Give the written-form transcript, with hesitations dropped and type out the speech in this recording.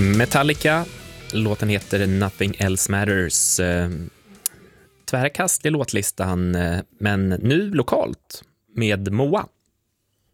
Metallica, låten heter Nothing Else Matters. Tvärkast i låtlistan, men nu lokalt med Moa.